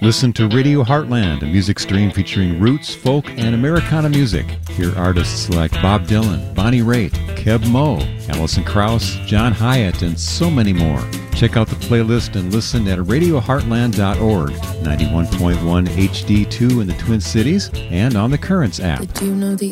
Listen to Radio Heartland, a music stream featuring roots, folk, and Americana music. Hear artists like Bob Dylan, Bonnie Raitt, Keb Mo, Alison Krauss, John Hyatt, and so many more. Check out the playlist and listen at radioheartland.org, 91.1 HD2 in the Twin Cities, and on the Currents app. Did you know the